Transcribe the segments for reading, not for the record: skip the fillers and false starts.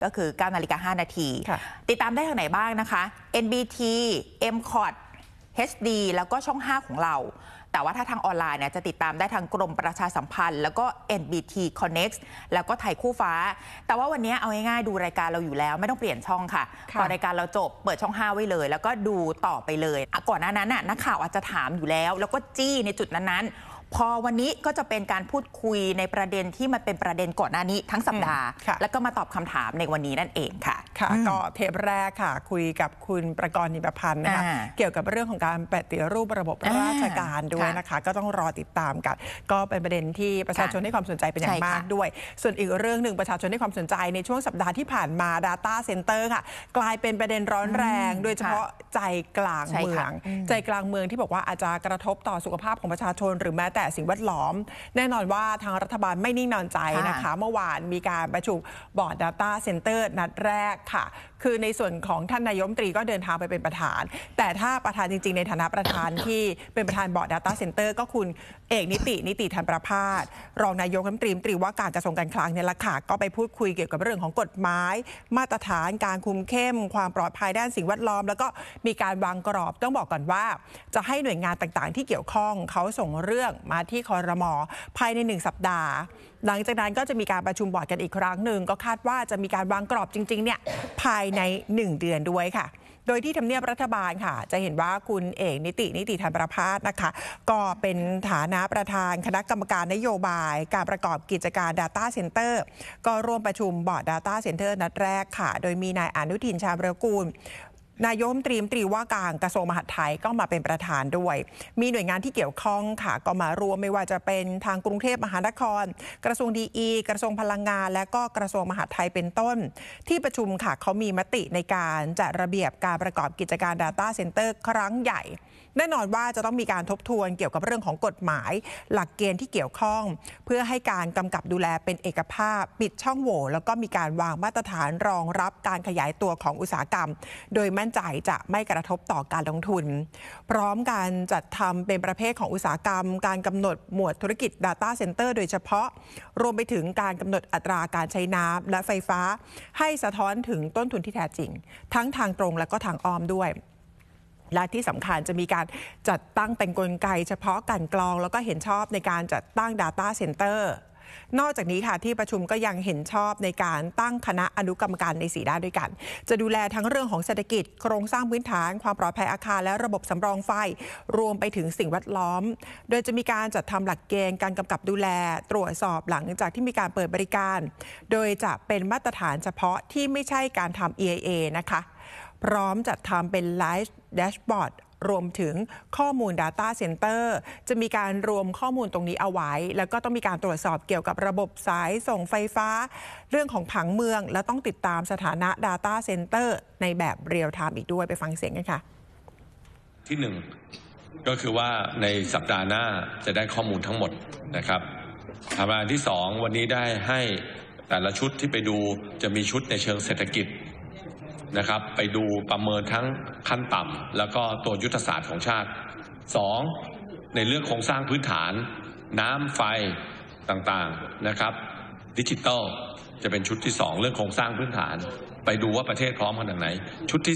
ก็คือ 9:05 น.ติดตามได้ทางไหนบ้างนะคะ NBT MCOT HD แล้วก็ช่อง 5 ของเราแต่ว่าถ้าทางออนไลน์เนี่ยจะติดตามได้ทางกรมประชาสัมพันธ์แล้วก็ NBT Connect แล้วก็ไทยคู่ฟ้าแต่ว่าวันนี้เอาง่ายๆดูรายการเราอยู่แล้วไม่ต้องเปลี่ยนช่องค่ะพอรายการเราจบเปิดช่อง 5 ไว้เลยแล้วก็ดูต่อไปเลยก่อนหน้านั้นนักข่าวอาจจะถามอยู่แล้วก็จี้ในจุดนั้นพอวันนี้ก็จะเป็นการพูดคุยในประเด็นที่มันเป็นประเด็นก่อนหน้านี้ทั้งสัปดาห์แล้วก็มาตอบคำถามในวันนี้นั่นเองค่ะก็เทปแรกค่ะคุยกับคุณประกรณ์ นิมพันธ์นะคะเกี่ยวกับเรื่องของการปฏิรูประบบราชการด้วยนะคะก็ต้องรอติดตามกันก็เป็นประเด็นที่ประชาชนให้ความสนใจเป็นอย่างมากด้วยส่วนอีกเรื่องหนึ่งประชาชนให้ความสนใจในช่วงสัปดาห์ที่ผ่านมา Data Center ค่ะกลายเป็นประเด็นร้อนแรงโดยเฉพาะใจกลางเมืองที่บอกว่าอาจจะกระทบต่อสุขภาพของประชาชนหรือแม้แต่สิ่งแวดล้อมแน่นอนว่าทางรัฐบาลไม่นิ่งนอนใจนะคะเมื่อวานมีการประชุมบอร์ด Data Center นัดแรกค่ะคือในส่วนของท่านนายกรัฐมนตรีก็เดินทางไปเป็นประธานแต่ถ้าประธานจริงๆในฐานะประธานที่เป็นประธานบอร์ด Data Center ก็คุณเอกนิติธันประภาสรองนายกรัฐมนตรีว่าการกระทรวงการคลังเนี่ยแหละค่ะก็ไปพูดคุยเกี่ยวกับเรื่องของกฎหมายมาตรฐานการคุมเข้มความปลอดภัยด้านสิ่งแวดล้อมแล้วก็มีการวางกรอบต้องบอกก่อนว่าจะให้หน่วยงานต่างๆที่เกี่ยวข้องเขาส่งเรื่องมาที่ครม.ภายใน1 สัปดาห์หลังจากนั้นก็จะมีการประชุมบอร์ดกันอีกครั้งหนึ่งก็คาดว่าจะมีการวางกรอบจริงๆเนี่ยภายใน1 เดือนด้วยค่ะโดยที่ทำเนียบรัฐบาลค่ะจะเห็นว่าคุณเอกนิติธันประภาสนะคะก็เป็นฐานะประธานคณะกรรมการนโยบายการประกอบกิจการ Data Center ก็ร่วมประชุมบอร์ด Data Center นัดแรกค่ะโดยมีนายอนุทินชาญวิรากูลนายกรัฐมนตรีว่าการกระทรวงมหาดไทยก็มาเป็นประธานด้วยมีหน่วยงานที่เกี่ยวข้องค่ะก็มารวมไม่ว่าจะเป็นทางกรุงเทพมหานครกระทรวงดีกระทรวงพลังงานและก็กระทรวงมหาดไทยเป็นต้นที่ประชุมค่ะเขามีมติในการจัดระเบียบการประกอบกิจการ Data Center ครั้งใหญ่แน่นอนว่าจะต้องมีการทบทวนเกี่ยวกับเรื่องของกฎหมายหลักเกณฑ์ที่เกี่ยวข้องเพื่อให้การกำกับดูแลเป็นเอกภาพปิดช่องโหว่แล้วก็มีการวางมาตรฐานรองรับการขยายตัวของอุตสาหกรรมโดยมั่นใจจะไม่กระทบต่อการลงทุนพร้อมการจัดทำเป็นประเภทของอุตสาหกรรมการกำหนดหมวดธุรกิจ Data Center โดยเฉพาะรวมไปถึงการกำหนดอัตราการใช้น้ำและไฟฟ้าให้สะท้อนถึงต้นทุนที่แท้จริงทั้งทางตรงและก็ทางอ้อมด้วยและที่สำคัญจะมีการจัดตั้งเป็นกลไกเฉพาะการกรองแล้วก็เห็นชอบในการจัดตั้ง Data Center นอกจากนี้ค่ะที่ประชุมก็ยังเห็นชอบในการตั้งคณะอนุกรรมการใน4 ด้านด้วยกันจะดูแลทั้งเรื่องของเศรษฐกิจโครงสร้างพื้นฐานความปลอดภัยอาคารและระบบสำรองไฟรวมไปถึงสิ่งแวดล้อมโดยจะมีการจัดทำหลักเกณฑ์การกำกับดูแลตรวจสอบหลังจากที่มีการเปิดบริการโดยจะเป็นมาตรฐานเฉพาะที่ไม่ใช่การทำ EIA นะคะพร้อมจัดทำเป็นไลฟ์แดชบอร์ดรวมถึงข้อมูล Data Center จะมีการรวมข้อมูลตรงนี้เอาไว้แล้วก็ต้องมีการตรวจสอบเกี่ยวกับระบบสายส่งไฟฟ้าเรื่องของผังเมืองและต้องติดตามสถานะ Data Center ในแบบเรียลไทม์อีกด้วยไปฟังเสียงกันค่ะที่1ก็คือว่าในสัปดาห์หน้าจะได้ข้อมูลทั้งหมดนะครับสัปดาห์ที่2วันนี้ได้ให้แต่ละชุดที่ไปดูจะมีชุดในเชิงเศรษฐกิจนะครับไปดูประเมินทั้งขั้นต่ำแล้วก็ตัวยุทธศาสตร์ของชาติ2ในเรื่องโครงสร้างพื้นฐานน้ำไฟต่างๆนะครับดิจิตอลจะเป็นชุดที่2เรื่องโครงสร้างพื้นฐานไปดูว่าประเทศพร้อมขนาดไหนชุดที่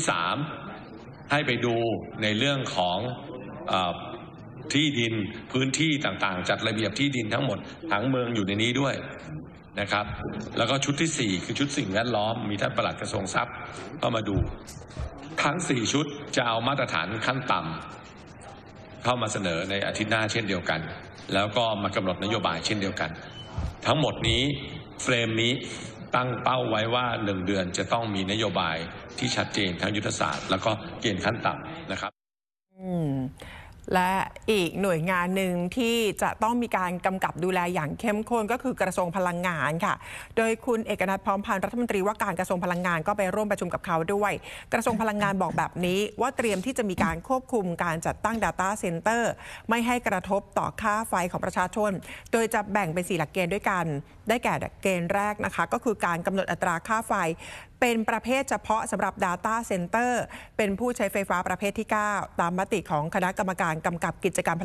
3ให้ไปดูในเรื่องของที่ดินพื้นที่ต่างๆจัดระเบียบที่ดินทั้งหมดทั้งเมืองอยู่ในนี้ด้วยนะครับแล้วก็ชุดที่4คือชุดสิ่งแวดล้อมมีท่านปลัดกระทรวงทรัพย์เข้ามาดูทั้ง4ชุดจะเอามาตรฐานขั้นต่ำเข้ามาเสนอในอาทิตย์หน้าเช่นเดียวกันแล้วก็มากำหนดนโยบายเช่นเดียวกันทั้งหมดนี้เฟรมนี้ตั้งเป้าไว้ว่า1 เดือนจะต้องมีนโยบายที่ชัดเจนทั้งยุทธศาสตร์แล้วก็เกณฑ์ขั้นต่ำนะครับและอีกหน่วยงานหนึ่งที่จะต้องมีการกำกับดูแลอย่างเข้มข้นก็คือกระทรวงพลังงานค่ะโดยคุณเอกนัท พร้อมพันธ์รัฐมนตรีว่าการกระทรวงพลังงานก็ไปร่วมประชุมกับเขาด้วยกระทรวงพลังงานบอกแบบนี้ว่าเตรียมที่จะมีการควบคุมการจัดตั้ง Data Center ไม่ให้กระทบต่อค่าไฟของประชาชนโดยจะแบ่งเป็น4 หลักเกณฑ์ด้วยกันได้แก่เกณฑ์แรกนะคะก็คือการกำหนดอัตราค่าไฟเป็นประเภทเฉพาะสำหรับ Data Center เป็นผู้ใช้ไฟฟ้าประเภทที่9ตามมติของคณะกรรมการกำกับกิจการ